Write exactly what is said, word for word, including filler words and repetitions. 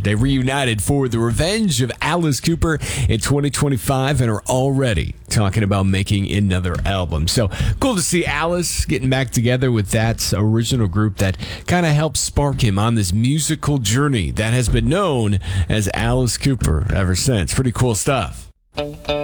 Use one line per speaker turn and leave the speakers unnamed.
They reunited for The Revenge of Alice Cooper in twenty twenty-five and are already talking about making another album. So cool to see Alice getting back together with that original group that kind of helped spark him on this musical journey that has been known as Alice Cooper ever since. Pretty cool stuff.